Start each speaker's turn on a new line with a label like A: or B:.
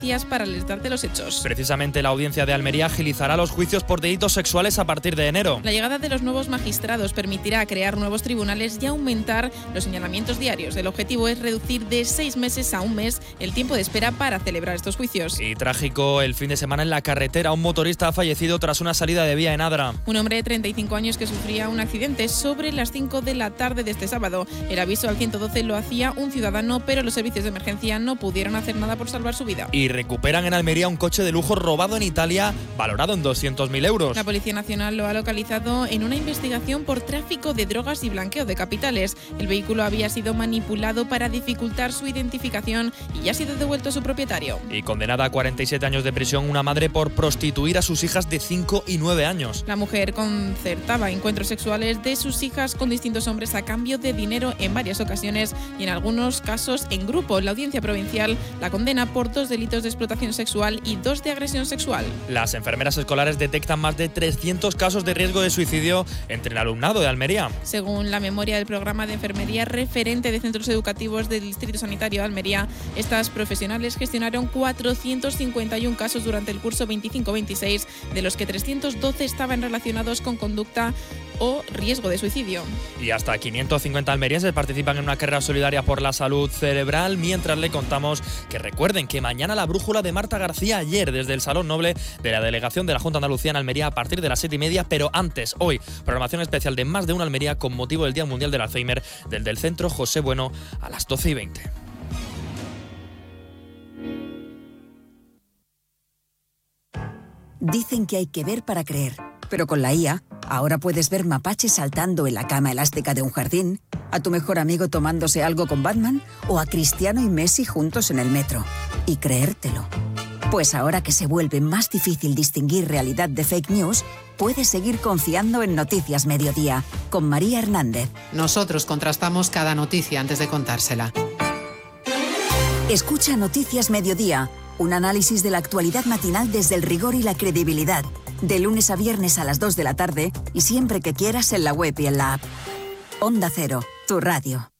A: para alertar de los hechos.
B: Precisamente la Audiencia de Almería agilizará los juicios por delitos sexuales a partir de enero.
A: La llegada de los nuevos magistrados permitirá crear nuevos tribunales y aumentar los señalamientos diarios. El objetivo es reducir de 6 meses a un mes el tiempo de espera para celebrar estos juicios.
B: Y trágico el fin de semana en la carretera. Un motorista ha fallecido tras una salida de vía en Adra.
A: Un hombre de 35 años que sufría un accidente sobre las 5 de la tarde de este sábado. El aviso al 112 lo hacía un ciudadano, pero los servicios de emergencia no pudieron hacer nada por salvar su vida.
B: Y recuperan en Almería un coche de lujo robado en Italia, valorado en 200.000 euros.
A: La Policía Nacional lo ha localizado en una investigación por tráfico de drogas y blanqueo de capitales. El vehículo había sido manipulado para dificultar su identificación y ya ha sido devuelto a su propietario.
B: Y condenada a 47 años de prisión una madre por prostituir a sus hijas de 5 y 9 años.
A: La mujer concertaba encuentros sexuales de sus hijas con distintos hombres a cambio de dinero en varias ocasiones y en algunos casos en grupo. La Audiencia Provincial la condena por 2 delitos de explotación sexual y 2 de agresión sexual.
B: Las enfermeras escolares detectan más de 300 casos de riesgo de suicidio entre el alumnado de Almería.
A: Según la memoria del programa de enfermería referente de centros educativos del Distrito Sanitario de Almería, estas profesionales gestionaron 451 casos durante el curso 25-26, de los que 312 estaban relacionados con conducta o riesgo de suicidio.
B: Y hasta 550 almerienses participan en una carrera solidaria por la salud cerebral, mientras le contamos que recuerden que mañana la brújula de Marta García, ayer desde el Salón Noble de la Delegación de la Junta de Andalucía en Almería a partir de las 7:30, pero antes, hoy, programación especial de Más de Una Almería con motivo del Día Mundial del Alzheimer del Centro José Bueno a las 12:20.
C: Dicen que hay que ver para creer, pero con la IA, ahora puedes ver mapaches saltando en la cama elástica de un jardín, a tu mejor amigo tomándose algo con Batman o a Cristiano y Messi juntos en el metro. Y creértelo. Pues ahora que se vuelve más difícil distinguir realidad de fake news, puedes seguir confiando en Noticias Mediodía, con María Hernández.
D: Nosotros contrastamos cada noticia antes de contársela.
C: Escucha Noticias Mediodía, un análisis de la actualidad matinal desde el rigor y la credibilidad. De lunes a viernes a las 2 de la tarde y siempre que quieras en la web y en la app. Onda Cero, tu radio.